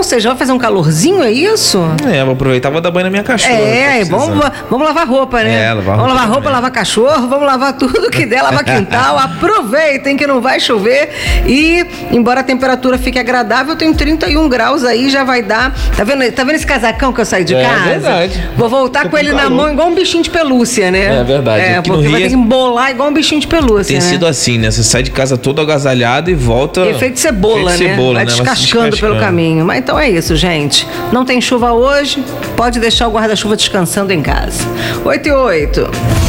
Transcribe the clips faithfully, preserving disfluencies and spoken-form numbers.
Ou seja, vai fazer um calorzinho, é isso? É, vou aproveitar e vou dar banho na minha cachorra. É, vamos, vamos lavar roupa, né? É, lavar vamos roupa lavar roupa, também. lavar cachorro, vamos lavar tudo que der, lavar quintal. Aproveitem que não vai chover. E, embora a temperatura fique agradável, tem trinta e um graus aí, já vai dar. Tá vendo, tá vendo esse casacão que eu saí de É casa? verdade. Vou voltar Tô com com ele na calor. mão, igual um bichinho de pelúcia, né? É verdade. É, Aqui no porque vai Rio ter que embolar igual um bichinho de pelúcia, Tem né? sido assim, né? Você sai de casa todo agasalhado e volta... Efeito cebola, Efeito né? cebola, Vai né? descascando pelo caminho. Mas então é isso, gente. Não tem chuva hoje, pode deixar o guarda-chuva descansando em casa. oito e oito.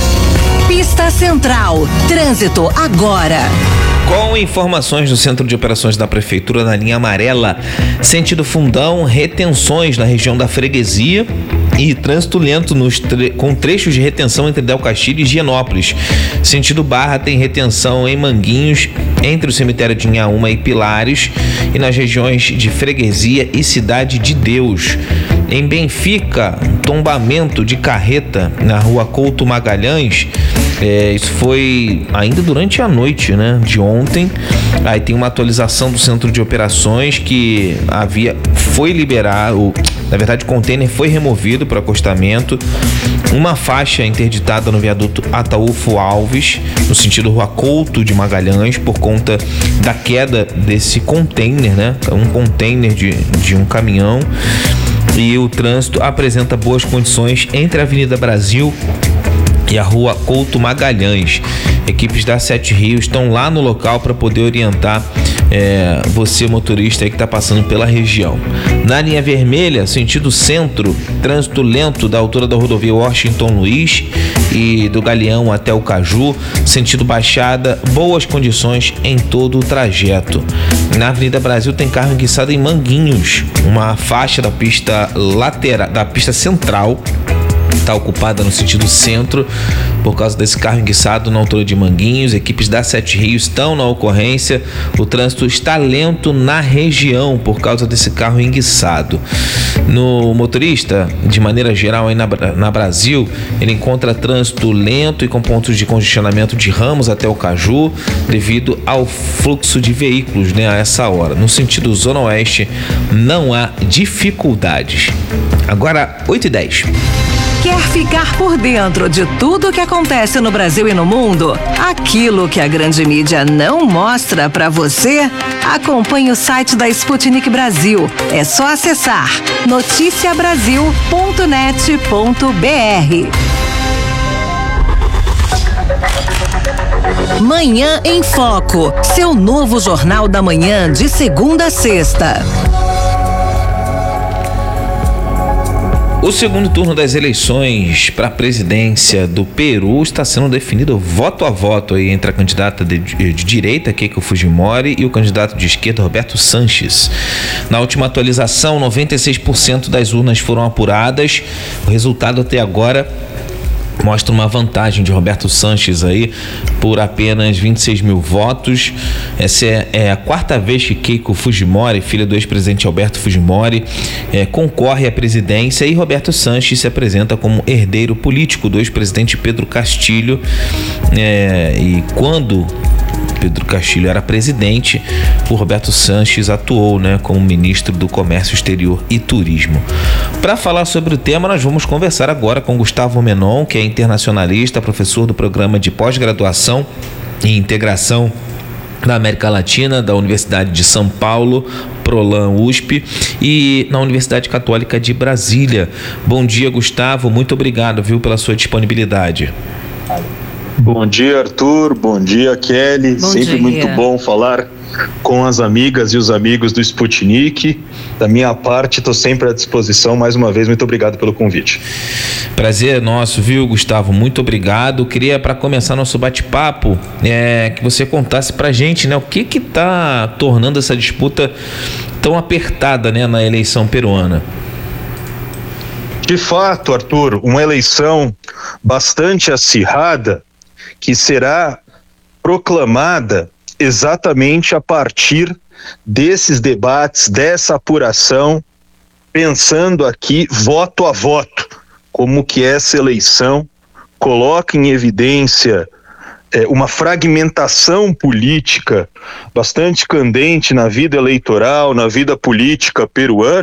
Pista Central. Trânsito agora. Com informações do Centro de Operações da Prefeitura na linha amarela, sentido Fundão, retenções na região da Freguesia e trânsito lento nos tre- com trechos de retenção entre Del Castilho e Higienópolis. Sentido Barra tem retenção em Manguinhos, entre o cemitério de Inhaúma e Pilares, e nas regiões de Freguesia e Cidade de Deus. Em Benfica, tombamento de carreta na rua Couto Magalhães. É, isso foi ainda durante a noite, né, de ontem. Aí tem uma atualização do Centro de Operações que havia, foi liberado, na verdade o container foi removido para acostamento. Uma faixa interditada no viaduto Ataúfo Alves, no sentido Rua Couto de Magalhães, por conta da queda desse container, né, um container de, de um caminhão. E o trânsito apresenta boas condições entre a Avenida Brasil e a rua Couto Magalhães. Equipes da Sete Rios estão lá no local para poder orientar é, você, motorista aí que está passando pela região. Na linha vermelha, sentido centro, trânsito lento da altura da rodovia Washington Luiz e do Galeão até o Caju. Sentido Baixada, boas condições em todo o trajeto. Na Avenida Brasil tem carro enguiçado em Manguinhos. Uma faixa da pista lateral, da pista central, está ocupada no sentido centro por causa desse carro enguiçado na altura de Manguinhos. Equipes da Sete Rios estão na ocorrência. O trânsito está lento na região por causa desse carro enguiçado. No motorista, de maneira geral, aí na, na Brasil, ele encontra trânsito lento e com pontos de congestionamento de Ramos até o Caju, devido ao fluxo de veículos, né, a essa hora. No sentido Zona Oeste, não há dificuldades. Agora, oito e dez. Quer ficar por dentro de tudo o que acontece no Brasil e no mundo? Aquilo que a grande mídia não mostra pra você? Acompanhe o site da Sputnik Brasil. É só acessar noticia brasil ponto net ponto b r. Manhã em Foco. Seu novo jornal da manhã de segunda a sexta. O segundo turno das eleições para a presidência do Peru está sendo definido voto a voto aí entre a candidata de, de direita, Keiko Fujimori, e o candidato de esquerda, Roberto Sanches. Na última atualização, noventa e seis por cento das urnas foram apuradas. O resultado até agora mostra uma vantagem de Roberto Sanches aí por apenas vinte e seis mil votos. Essa é, é a quarta vez que Keiko Fujimori, filha do ex-presidente Alberto Fujimori, é, concorre à presidência, e Roberto Sanches se apresenta como herdeiro político do ex-presidente Pedro Castilho. É, e quando Pedro Castilho era presidente, o Roberto Sanches atuou, né, como ministro do Comércio Exterior e Turismo. Para falar sobre o tema, nós vamos conversar agora com Gustavo Menon, que é internacionalista, professor do programa de pós-graduação e integração da América Latina da Universidade de São Paulo, Prolan U S P, e na Universidade Católica de Brasília. Bom dia, Gustavo. Muito obrigado, viu, pela sua disponibilidade. Bom dia, Arthur. Bom dia, Kelly. Bom Sempre dia. muito bom falar com as amigas e os amigos do Sputnik. Da minha parte, estou sempre à disposição. Mais uma vez, muito obrigado pelo convite. Prazer nosso, viu, Gustavo? Muito obrigado. Queria, para começar nosso bate-papo, é, que você contasse pra gente, né, o que que tá tornando essa disputa tão apertada, né, na eleição peruana. De fato, Arthur, uma eleição bastante acirrada, que será proclamada exatamente a partir desses debates, dessa apuração, pensando aqui voto a voto, como que essa eleição coloca em evidência é, uma fragmentação política bastante candente na vida eleitoral, na vida política peruana.